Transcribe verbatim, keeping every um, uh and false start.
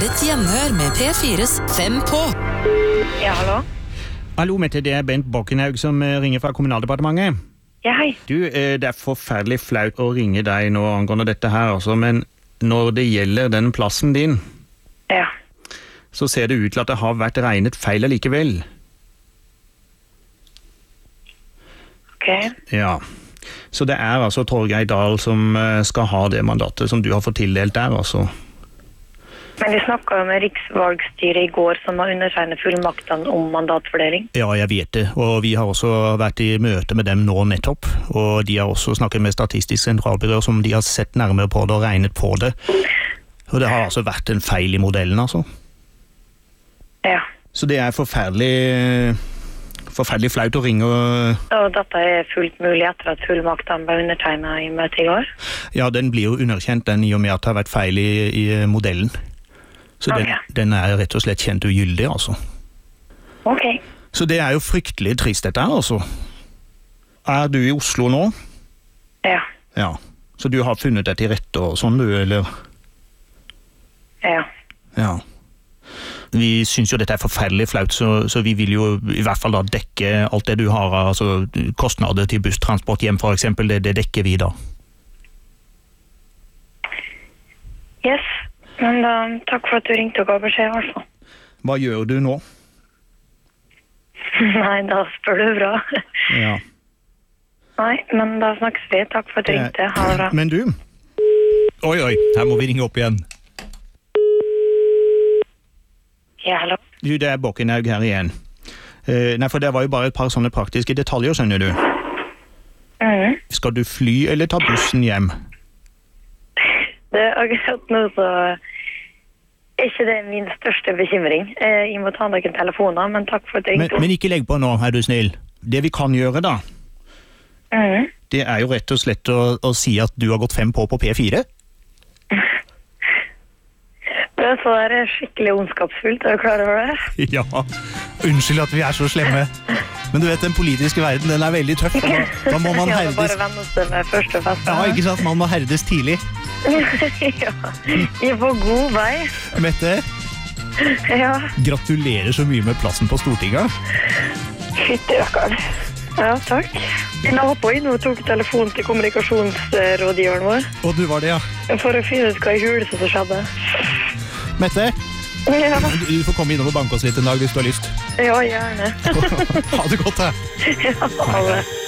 er et gjenhør med P fires Fem på. Ja, hallo? Hallo, Mette, det er Bent Bokkenhaug som ringer fra Kommunaldepartementet. Ja, hei. Du, det er forferdelig flaut å ringe deg nå angående dette her, altså, men når det gjelder den plassen din, Ja. så ser det ut til at det har vært regnet feil allikevel. Ok. Ja, så det er altså Torgeir Dahl som eh, skal ha det mandatet som du har fått tildelt der, altså. Men vi snakket jo med riksvalgstyret i går som har undertegnet fullmaktene om mandatfordeling. Ja, jeg vet det, og vi har også vært i møte med dem nå nettopp, og de har også snakket med Statistisk sentralbyrå som de har sett nærmere på det og regnet på det. Og det har altså vært en feil i modellen, altså. Ja. Så det er forferdelig, forferdelig flaut å ringe og... Og dette er fullt mulig etter at fullmaktene ble undertegnet i møte i går? Ja, den blir jo underkjent, den i og med at det har vært feil i, i modellen. Så den, Ok. den er rett og slett kjent ugyldig, altså. Ok. Så det er jo fryktelig trist dette her, altså. Er du i Oslo nå? Ja. Ja. Så du har funnet deg til rette og sånn, du, eller? Ja. Ja. Vi synes jo dette er forferdelig flaut, så, så vi vil jo i hvert fall da dekke alt det du har, altså kostnader til busstransport hjem for eksempel, det, det dekker vi da. Yes. Men da, takk for at du ringte og ga beskjed, i hvert fall. Hva gjør du nå? Nei, da spør du bra. Ja. Nei, men da snakkes vi. Takk for at du ringte. Ha det bra. Men du? Oi, oi, her må vi ringe opp igjen. Ja, hallo? Du, det er Bokkenhaug her igjen. Eh, nei, for det var jo bare et par sånne praktiske detaljer, skjønner du. Mhm. Skal du fly eller ta bussen hjem? Det er akkurat nå så er ikke det min største bekymring. Eh, Jeg må ta noen telefoner, men takk for at du Men, ringte. men ikke legg på nå, er du snill. Det vi kan gjøre da, Mhm. det er jo rett og slett å, å si at du har gått fem på på P fire. Det er så det er skikkelig ondskapsfullt, er du klar over det? Ja, unnskyld at vi er så slemme. Men du vet, den politiske verden, den er veldig tøff. og Da, da må man Ja, det er herdes. bare å vende seg med første fest. Ja, ikke sant? Man må herdes tidlig. Ja, jeg er på god vei. Mette, Ja, gratulerer så mye med plassen på Stortinget. fytti rakkeren. Ja, takk. Jeg la på inn og tok telefonen til kommunikasjonsrådgiveren vår Og du var det, ja. for å finne ut hva i hulset som skjedde. Mette, Ja, du får komme innom og banke oss litt en dag hvis du har lyst. ja gjerne. Ha det godt, da. Ja, ha det.